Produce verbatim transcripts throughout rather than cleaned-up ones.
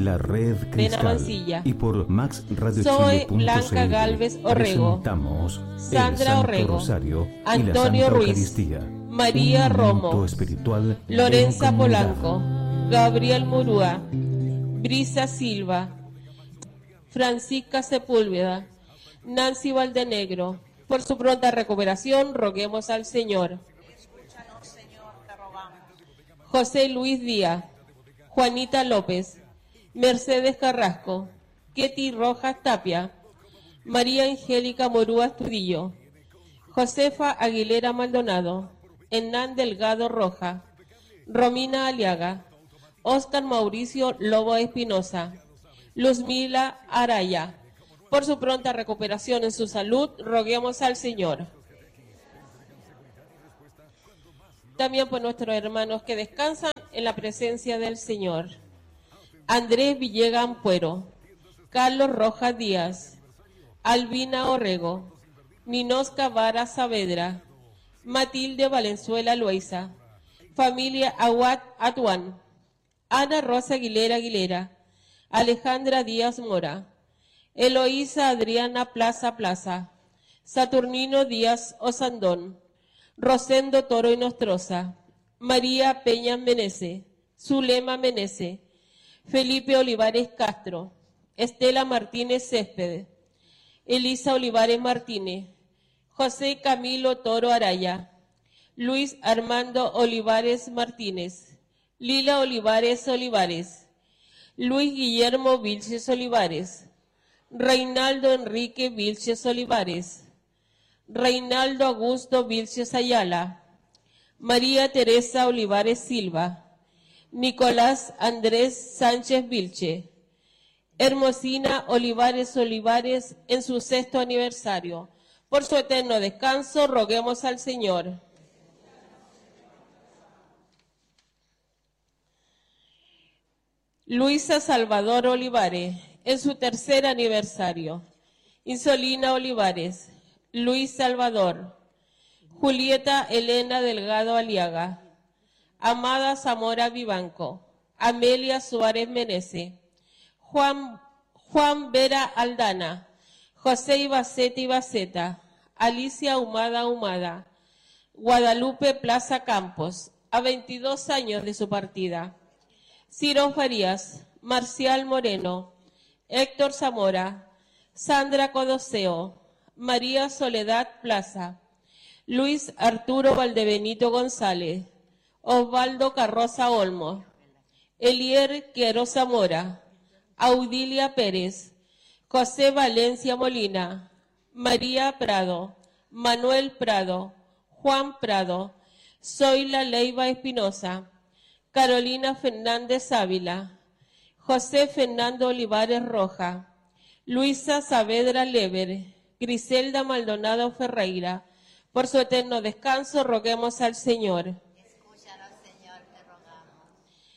la Red Cristal Mansilla. y por Max Radio Zoe Chile punto Blanca c l Galvez Orrego, presentamos el Sandra Santo Orrego, Rosario y la Antonio Santa Ruiz, Eucaristía, María un momento Romo, espiritual Lorenza en comunidad. Polanco, Gabriel Murúa, Brisa Silva, Francisca Sepúlveda, Nancy Valdenegro. Por su pronta recuperación, roguemos al Señor. Escúchanos, Señor, te rogamos. José Luis Díaz, Juanita López, Mercedes Carrasco, Ketty Rojas Tapia, María Angélica Morúa Estudillo, Josefa Aguilera Maldonado, Hernán Delgado Roja, Romina Aliaga, Óscar Mauricio Lobo Espinosa, Luzmila Araya. Por su pronta recuperación en su salud, roguemos al Señor. También por nuestros hermanos que descansan en la presencia del Señor. Andrés Villegas Ampuero, Carlos Rojas Díaz, Albina Orrego, Ninosca Vara Saavedra, Matilde Valenzuela Loaiza, familia Aguat Atuán, Ana Rosa Aguilera Aguilera, Alejandra Díaz Mora, Eloísa Adriana Plaza Plaza, Saturnino Díaz Osandón, Rosendo Toro y Nostroza, María Peña Menece, Zulema Menece, Felipe Olivares Castro, Estela Martínez Céspedes, Elisa Olivares Martínez, José Camilo Toro Araya, Luis Armando Olivares Martínez, Lila Olivares Olivares, Luis Guillermo Vilches Olivares, Reinaldo Enrique Vilches Olivares, Reinaldo Augusto Vilches Ayala, María Teresa Olivares Silva, Nicolás Andrés Sánchez Vilche, Hermosina Olivares Olivares en su sexto aniversario. Por su eterno descanso, roguemos al Señor. Luisa Salvador Olivares, en su tercer aniversario. Insolina Olivares, Luis Salvador, Julieta Elena Delgado Aliaga, Amada Zamora Vivanco, Amelia Suárez Menece, Juan, Juan Vera Aldana, José Ibaceta Ibaceta, Alicia Humada Humada, Guadalupe Plaza Campos, a veintidós años de su partida. Ciro Farías, Marcial Moreno, Héctor Zamora, Sandra Codoseo, María Soledad Plaza, Luis Arturo Valdebenito González, Osvaldo Carroza Olmos, Elier Quiero Zamora, Audilia Pérez, José Valencia Molina, María Prado, Manuel Prado, Juan Prado, Zoila Leiva Espinosa, Carolina Fernández Ávila, José Fernando Olivares Roja, Luisa Saavedra Lever, Griselda Maldonado Ferreira. Por su eterno descanso, roguemos al Señor. Escúchanos, Señor, te rogamos.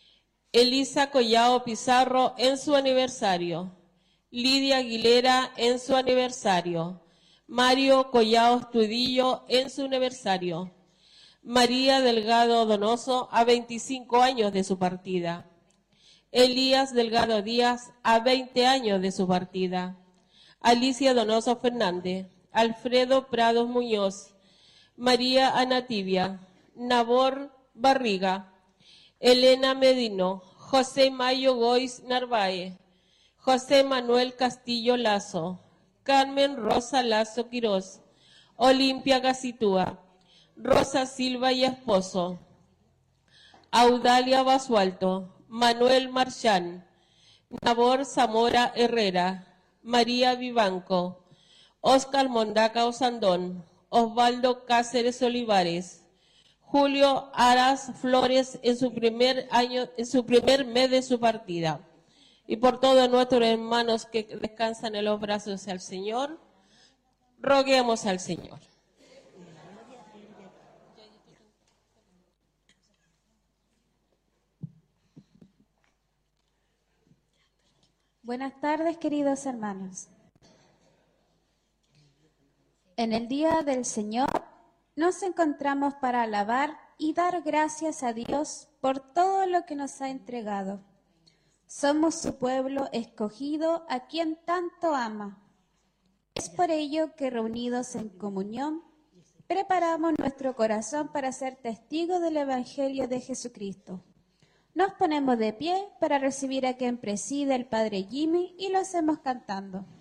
Elisa Collao Pizarro en su aniversario. Lidia Aguilera en su aniversario. Mario Collao Estudillo en su aniversario. María Delgado Donoso a veinticinco años de su partida. Elías Delgado Díaz a veinte años de su partida. Alicia Donoso Fernández, Alfredo Prados Muñoz, María Ana Tibia, Nabor Barriga, Elena Medino, José Mayo Goiz Narváez, José Manuel Castillo Lazo, Carmen Rosa Lazo Quirós, Olimpia Gacitúa, Rosa Silva y Esposo, Audalia Basualto, Manuel Marchán, Nabor Zamora Herrera, María Vivanco, Óscar Mondaca Osandón, Osvaldo Cáceres Olivares, Julio Aras Flores en su primer año, en su primer mes de su partida. Y por todos nuestros hermanos que descansan en los brazos del Señor, roguemos al Señor. Buenas tardes, queridos hermanos. En el día del Señor nos encontramos para alabar y dar gracias a Dios por todo lo que nos ha entregado. Somos su pueblo escogido a quien tanto ama. Es por ello que reunidos en comunión, preparamos nuestro corazón para ser testigos del Evangelio de Jesucristo. Nos ponemos de pie para recibir a quien preside el Padre Jimmy y lo hacemos cantando.